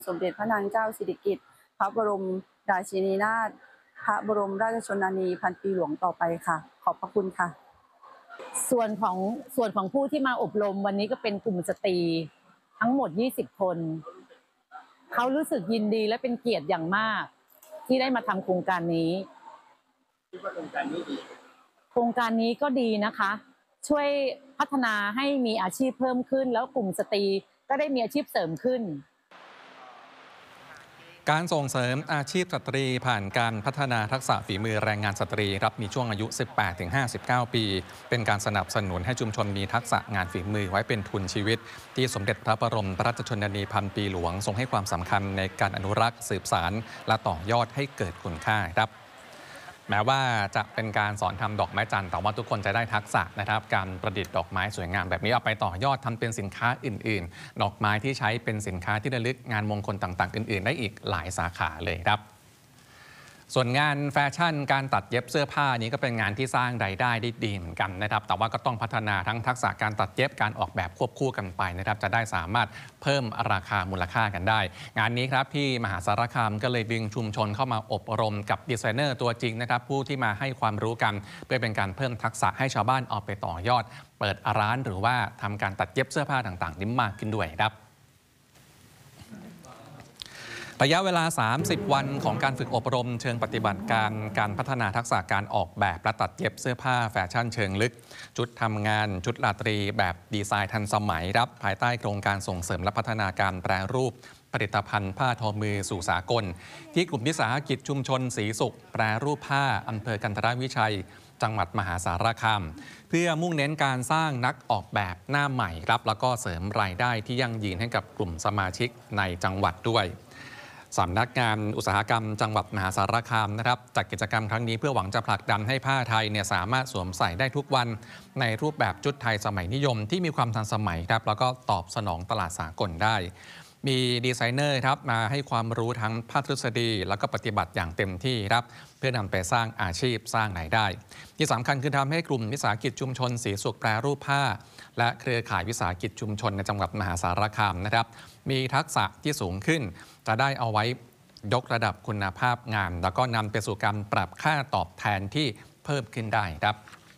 สมเด็จพระนางเจ้าสิริกิติ์พระบรมราชินีนาถพระบรมราชชนนีพันปีหลวงต่อไปค่ะขอบพระคุณค่ะส่วนของผู้ที่มาอบรมวันนี้ก็เป็นกลุ่มสตรีทั้งหมด20 คนเขารู้สึกยินดีและเป็นเกียรติอย่างมากที่ได้มาทำโครงการนี้คิดว่าโครงการนี้ดีโครงการนี้ก็ดีนะคะช่วยพัฒนาให้มีอาชีพเพิ่มขึ้นแล้วกลุ่มสตรีก็ได้มีอาชีพเสริมขึ้นการส่งเสริมอาชีพสตรีผ่านการพัฒนาทักษะฝีมือแรงงานสตรีครับมีช่วงอายุ 18-59 ปี เป็นการสนับสนุนให้ชุมชนมีทักษะงานฝีมือไว้เป็นทุนชีวิตที่สมเด็จพระบรมราชชนนีพันปีหลวงทรงให้ความสำคัญในการอนุรักษ์สืบสานและต่อยอดให้เกิดคุณค่าครับแม้ว่าจะเป็นการสอนทำดอกไม้จันทร์แต่ว่าทุกคนจะได้ทักษะนะครับการประดิษฐ์ดอกไม้สวยงามแบบนี้เอาไปต่อยอดทำเป็นสินค้าอื่นๆดอกไม้ที่ใช้เป็นสินค้าที่ระลึกงานมงคลต่างๆอื่นๆได้อีกหลายสาขาเลยครับส่วนงานแฟชั่นการตัดเย็บเสื้อผ้านี้ก็เป็นงานที่สร้างรายได้ได้ดีเหมือนกันนะครับแต่ว่าก็ต้องพัฒนาทั้งทักษะการตัดเย็บการออกแบบควบคู่กันไปนะครับจะได้สามารถเพิ่มราคามูลค่ากันได้งานนี้ครับที่มหาสารคามก็เลยดึงชุมชนเข้ามาอบรมกับดีไซเนอร์ตัวจริงนะครับผู้ที่มาให้ความรู้กันเพื่อเป็นการเพิ่มทักษะให้ชาวบ้านเอาไปต่อยอดเปิดร้านหรือว่าทำการตัดเย็บเสื้อผ้าต่างๆนี้มากขึ้นด้วยครับระยะเวลา 30 วันของการฝึกอบรมเชิงปฏิบัติการพัฒนาทักษะการออกแบบและตัดเย็บเสื้อผ้าแฟชั่นเชิงลึกชุดทำงานชุดราตรีแบบดีไซน์ทันสมัยครับภายใต้โครงการส่งเสริมและพัฒนาการแปรรูปผลิตภัณฑ์ผ้าทอมือสู่สากลที่กลุ่มวิสาหกิจชุมชนศรีสุขแปรรูปผ้าอำเภอกันทรวิชัยจังหวัดมหาสารคามเพื่อมุ่งเน้นการสร้างนักออกแบบหน้าใหม่ครับแล้วก็เสริมรายได้ที่ยั่งยืนให้กับกลุ่มสมาชิกในจังหวัดด้วยสำนักงานอุตสาหกรรมจังหวัดมหาสารคามนะครับจัดกิจกรรมครั้งนี้เพื่อหวังจะผลักดันให้ผ้าไทยเนี่ยสามารถสวมใส่ได้ทุกวันในรูปแบบชุดไทยสมัยนิยมที่มีความทันสมัยครับแล้วก็ตอบสนองตลาดสากลได้มีดีไซเนอร์ครับมาให้ความรู้ทั้งภาคทฤษฎีแล้วก็ปฏิบัติอย่างเต็มที่ครับเพื่อนำไปสร้างอาชีพสร้างรายได้ที่สำคัญคือทำให้กลุ่มวิสาหกิจชุมชนศรีสุขแปรรูปผ้าและเครือข่ายวิสาหกิจชุมชนในจังหวัดมหาสารคามนะครับมีทักษะที่สูงขึ้นจะได้เอาไว้ยกระดับคุณภาพงานแล้วก็นำไปสู่การปรับค่าตอบแทนที่เพิ่มขึ้นได้ครับ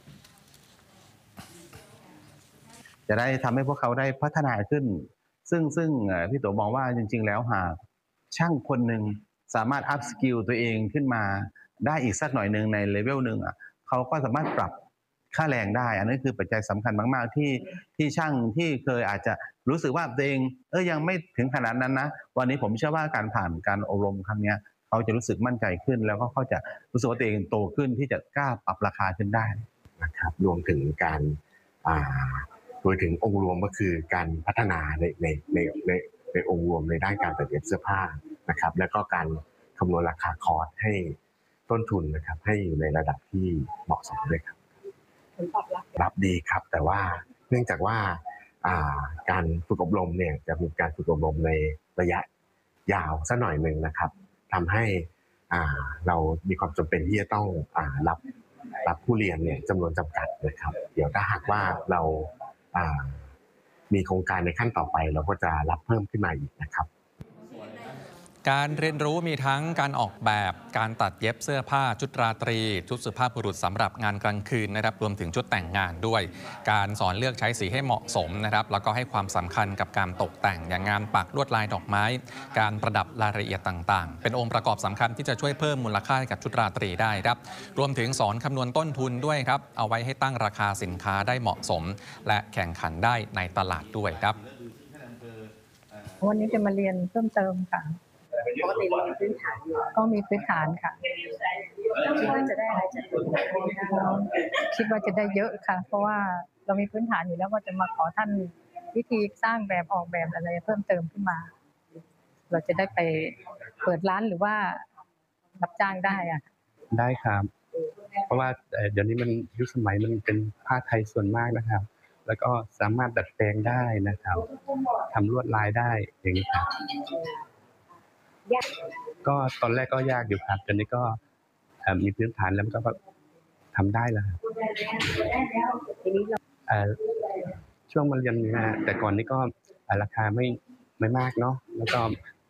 จะได้ทำให้พวกเขาได้พัฒนาขึ้นซึ่งพี่โตมองว่าจริงๆแล้วหากช่างคนหนึ่งสามารถอัพสกิลตัวเองขึ้นมาได้อีกสักหน่อยหนึ่งในเลเวลหนึ่งเขาก็สามารถปรับค่าแรงได้อันนี้คือปัจจัยสำคัญมากๆที่ช่างที่เคยอาจจะรู้สึกว่าตัวเองยังไม่ถึงขนาดนั้นนะวันนี้ผมเชื่อว่าการผ่านการอบรมครั้งนี้เขาจะรู้สึกมั่นใจขึ้นแล้วก็เขาจะรู้สึกว่าตัวเองโตขึ้นที่จะกล้าปรับราคาขึ้นได้นะครับรวมถึงการโดยถึงองค์รวมก็คือการพัฒนาในองค์รวมในด้านการตัดเย็บเสื้อผ้านะครับแล้วก็การคำนวณราคาคอสให้ต้นทุนนะครับให้อยู่ในระดับที่เหมาะสมด้วยครับรับดีครับแต่ว่าเนื่องจากว่าการฝึกอบรมเนี่ยจะมีการฝึกอบรมในระยะยาวสักหน่อยหนึ่งนะครับทำให้เรามีความจำเป็นที่จะต้องรับผู้เรียนเนี่ยจำนวนจำกัดนะครับเดี๋ยวถ้าหากว่าเรามีโครงการในขั้นต่อไปเราก็จะรับเพิ่มขึ้นมาอีกนะครับการเรียนรู้มีทั้งการออกแบบการตัดเย็บเสื้อผ้าชุดราตรีชุดสุภาพบุรุษสำหรับงานกลางคืนนะครับรวมถึงชุดแต่งงานด้วยการสอนเลือกใช้สีให้เหมาะสมนะครับแล้วก็ให้ความสำคัญกับการตกแต่งอย่างงานปักลวดลายดอกไม้การประดับรายละเอียดต่างๆเป็นองค์ประกอบสำคัญที่จะช่วยเพิ่มมูลค่าให้กับชุดราตรีได้ครับรวมถึงสอนคำนวณต้นทุนด้วยครับเอาไว้ให้ตั้งราคาสินค้าได้เหมาะสมและแข่งขันได้ในตลาดด้วยครับวันนี้จะมาเรียนเพิ่มเติมค่ะปกติเรามีพื้นฐานอยู่ก็มีพื้นฐานค่ะคิดว่าจะได้อะไรจากตรงนี้คิดว่าจะได้เยอะค่ะเพราะว่าเรามีพื้นฐานอยู่แล้วก็จะมาขอท่านวิธีสร้างแบบออกแบบอะไรเพิ่มเติมขึ้นมาเราจะได้ไปเปิดร้านหรือว่ารับจ้างได้ได้ครับเพราะว่าเดี๋ยวนี้มันยุคสมัยมันเป็นผ้าไทยส่วนมากนะครับแล้วก็สามารถดัดแปลงได้นะครับทำลวดลายได้อย่างนี้ครับก็ตอนแรกก็ยากอยู่ครับตอนนี้ก็มีพื้นฐานแล้วก็ทำได้แล้วช่วงมาเรียนนะแต่ก่อนนี้ก็ราคาไม่มากเนาะแล้วก็